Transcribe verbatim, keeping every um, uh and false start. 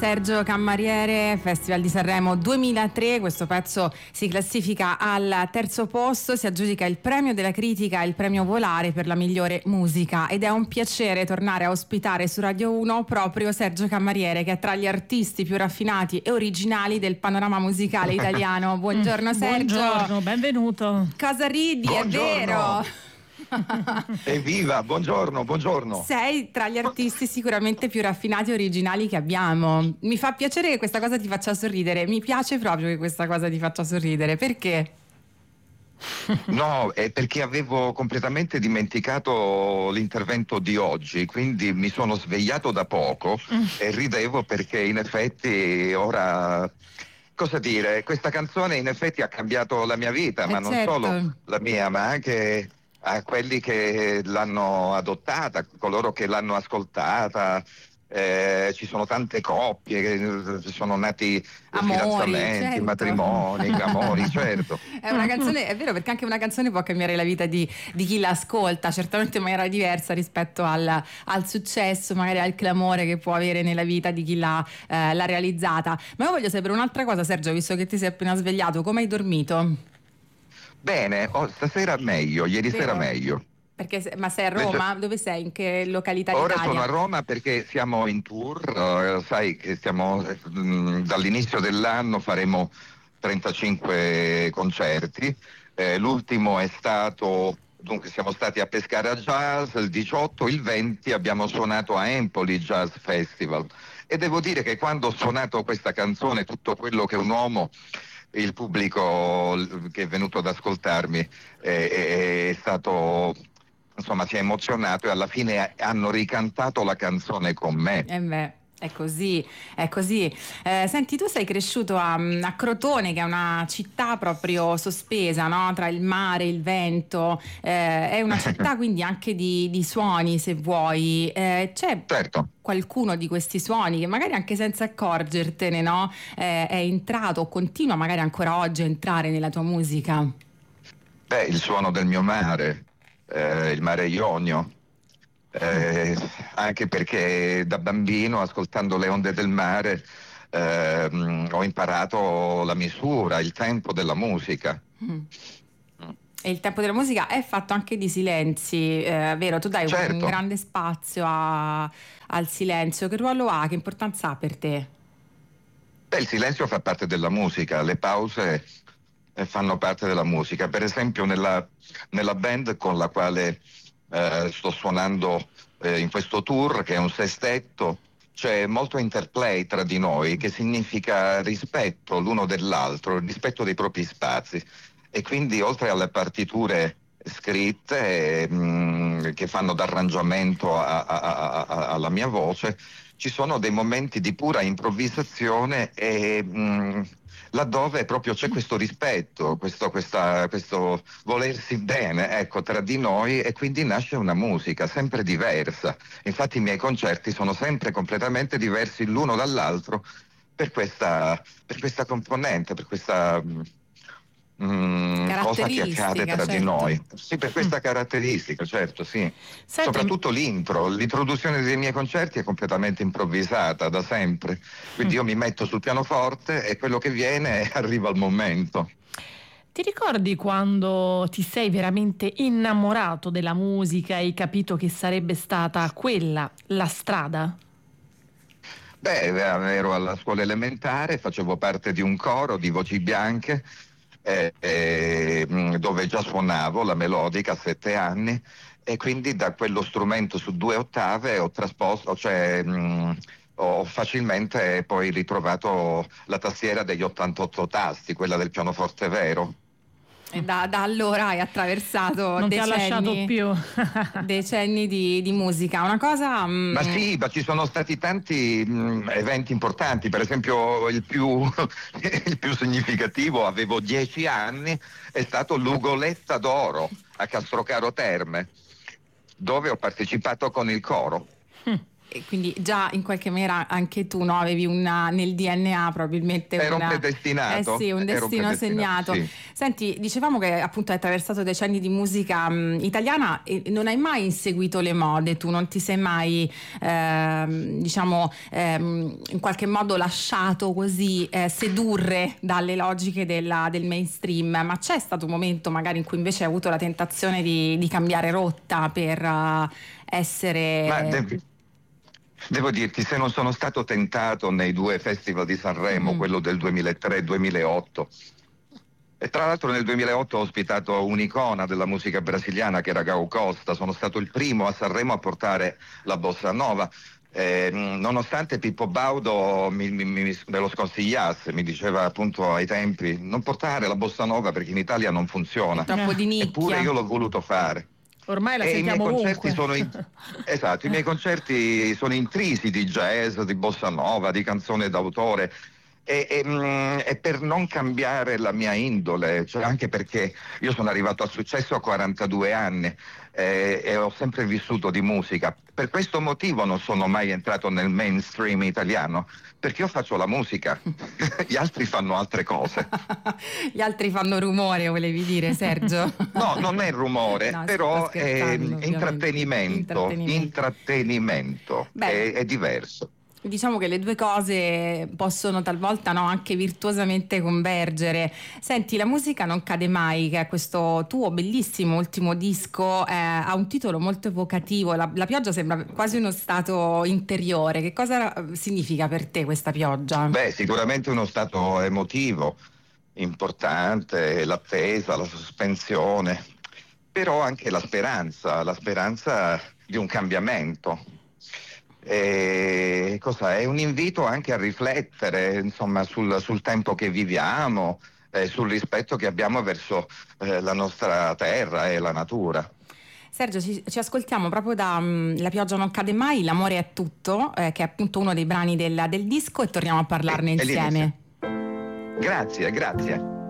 Sergio Cammariere, Festival di Sanremo duemilatré, questo pezzo si classifica al terzo posto, si aggiudica il premio della critica e il premio Volare per la migliore musica, ed è un piacere tornare a ospitare su Radio uno proprio Sergio Cammariere, che è tra gli artisti più raffinati e originali del panorama musicale italiano. Buongiorno Sergio. Buongiorno, benvenuto. Cosa ridi? Buongiorno. È vero. Evviva, buongiorno, buongiorno. Sei tra gli artisti sicuramente più raffinati e originali che abbiamo. Mi fa piacere che questa cosa ti faccia sorridere. Mi piace proprio che questa cosa ti faccia sorridere. Perché? No, è perché avevo completamente dimenticato l'intervento di oggi, quindi mi sono svegliato da poco e ridevo perché in effetti ora... Cosa dire? Questa canzone in effetti ha cambiato la mia vita, Eh ma non certo. solo la mia, ma anche a quelli che l'hanno adottata, coloro che l'hanno ascoltata. Eh, ci sono tante coppie che sono nati Amori, fidanzamenti, certo. matrimoni, amori, certo. È una canzone, è vero, perché anche una canzone può cambiare la vita di, di chi l'ascolta, certamente in maniera diversa rispetto al, al successo, magari al clamore che può avere nella vita di chi l'ha, eh, l'ha realizzata. Ma io voglio sapere un'altra cosa, Sergio, visto che ti sei appena svegliato, come hai dormito? Bene, oh, stasera meglio, ieri Vero? sera meglio. Perché, se- ma sei a Roma? Dove sei? In che località Ora d'Italia? sono a Roma perché siamo in tour, eh, sai che stiamo eh, mh, dall'inizio dell'anno faremo trentacinque concerti, eh, l'ultimo è stato, dunque siamo stati a Pescara Jazz, il diciotto, il venti abbiamo suonato a Empoli Jazz Festival, e devo dire che quando ho suonato questa canzone, tutto quello che un uomo, il pubblico che è venuto ad ascoltarmi eh, è, è stato... Insomma, si è emozionato e alla fine hanno ricantato la canzone con me. Eh beh, è così, è così. Eh, senti, tu sei cresciuto a, a Crotone, che è una città proprio sospesa, no? Tra il mare, il vento, eh, è una città quindi anche di, di suoni, se vuoi. Eh, c'è Certo. qualcuno di questi suoni che magari anche senza accorgertene, no? Eh, è entrato o continua magari ancora oggi a entrare nella tua musica? Beh, il suono del mio mare, eh, il mare Ionio, eh, anche perché da bambino, ascoltando le onde del mare, ehm, ho imparato la misura, il tempo della musica. Mm. E il tempo della musica è fatto anche di silenzi, eh, vero? Tu dai Certo. un grande spazio a- al silenzio. Che ruolo ha? Che importanza ha per te? Beh, il silenzio fa parte della musica, le pause eh, fanno parte della musica. Per esempio nella, nella band con la quale eh, sto suonando eh, in questo tour, che è un sestetto, c'è molto interplay tra di noi, che significa rispetto l'uno dell'altro, il rispetto dei propri spazi. E quindi oltre alle partiture scritte mh, che fanno d'arrangiamento a- a- a- a- alla mia voce, ci sono dei momenti di pura improvvisazione e mh, laddove proprio c'è questo rispetto, questo, questa, questo volersi bene, ecco, tra di noi, e quindi nasce una musica sempre diversa. Infatti i miei concerti sono sempre completamente diversi l'uno dall'altro per questa, per questa componente, per questa mh, mh, cosa che accade tra Caratteristica, di certo. noi. Sì, per questa caratteristica, certo, sì. Senti, Soprattutto l'intro, l'introduzione dei miei concerti è completamente improvvisata da sempre, quindi io mi metto sul pianoforte e quello che viene arriva al momento. ti ricordi quando ti sei veramente innamorato della musica e hai capito che sarebbe stata quella la strada? Beh, ero alla scuola elementare, facevo parte di un coro di voci bianche eh, eh, mh, dove già suonavo la melodica a sette anni, e quindi da quello strumento su due ottave ho trasposto, cioè mh, ho facilmente poi ritrovato la tastiera degli ottantotto tasti, quella del pianoforte vero. E da, da allora hai attraversato Non ti ha lasciato decenni, più. decenni di, di musica. Una cosa... mm, Ma sì, ma ci sono stati tanti mh, eventi importanti, per esempio il più, il più significativo, avevo dieci anni, è stato l'Ugoletta d'Oro a Castrocaro Terme, dove ho partecipato con il coro. E quindi già in qualche maniera anche tu, no, avevi una, nel D N A probabilmente Ero una, un predestinato. Eh sì, un destino segnato. Sì. Senti, dicevamo che appunto hai attraversato decenni di musica mh, italiana e non hai mai inseguito le mode, tu non ti sei mai ehm, diciamo ehm, in qualche modo lasciato così eh, sedurre dalle logiche della, del mainstream, ma c'è stato un momento magari in cui invece hai avuto la tentazione di, di cambiare rotta per uh, essere... Ma de- devo dirti, se non sono stato tentato nei due festival di Sanremo, mm. quello del duemilatré e duemilaotto, e tra l'altro nel duemilaotto ho ospitato un'icona della musica brasiliana che era Gal Costa, sono stato il primo a Sanremo a portare la bossa nova. Eh, nonostante Pippo Baudo mi, mi, mi, me lo sconsigliasse, mi diceva appunto ai tempi non portare la bossa nova perché in Italia non funziona. È troppo di nicchia. Eppure io l'ho voluto fare. Ormai la e sentiamo i miei concerti ovunque. sono in... esatto, i miei concerti sono intrisi di jazz, di bossa nova, di canzone d'autore. E, e, mh, e per non cambiare la mia indole, cioè anche perché io sono arrivato al successo a quarantadue anni eh, e ho sempre vissuto di musica, per questo motivo non sono mai entrato nel mainstream italiano, perché io faccio la musica, gli altri fanno altre cose. Gli altri fanno rumore, volevi dire, Sergio? No, non è rumore, no, però è intrattenimento, intrattenimento, intrattenimento è, è diverso. Diciamo che le due cose possono talvolta no, anche virtuosamente convergere. Senti, La musica non cade mai, che è questo tuo bellissimo ultimo disco, eh, ha un titolo molto evocativo, la, la pioggia sembra quasi uno stato interiore. Che cosa significa per te questa pioggia? Beh, sicuramente uno stato emotivo importante, l'attesa, la sospensione, però anche la speranza, la speranza di un cambiamento. E cosa è un invito anche a riflettere insomma sul, sul tempo che viviamo, eh, sul rispetto che abbiamo verso eh, la nostra terra e la natura. Sergio, ci, ci ascoltiamo proprio da um, La pioggia non cade mai, L'amore è tutto, eh, che è appunto uno dei brani del, del disco, e torniamo a parlarne e, insieme. Grazie, grazie.